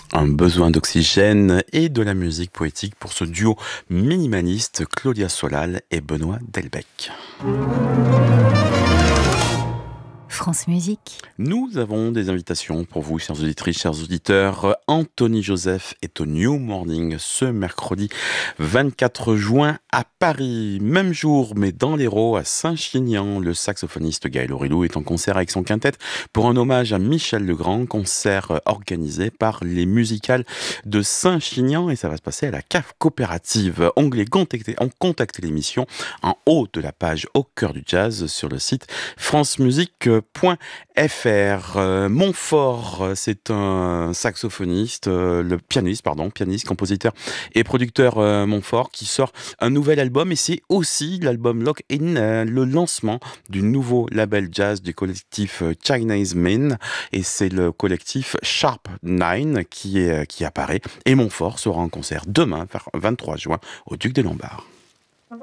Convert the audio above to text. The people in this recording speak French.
Un besoin d'oxygène et de la musique poétique pour ce duo minimaliste Claudia Solal et Benoît Delbecq. France Musique. Nous avons des invitations pour vous, chères auditrices, chers auditeurs. Anthony Joseph est au New Morning ce mercredi 24 juin à Paris. Même jour, mais dans l'Hérault, à Saint-Chinian, le saxophoniste Gaël Aurilou est en concert avec son quintette pour un hommage à Michel Legrand, concert organisé par les musicales de Saint-Chinian et ça va se passer à la cave coopérative. Onglet contacter l'émission en haut de la page Au cœur du jazz sur le site francemusique.fr. Montfort, c'est un saxophoniste, pianiste, compositeur et producteur Montfort qui sort un nouvel album et c'est aussi l'album Lock In, le lancement du nouveau label jazz du collectif Chinese Men et c'est le collectif Sharp Nine qui apparaît et Montfort sera en concert demain, 23 juin, au Duc des Lombards.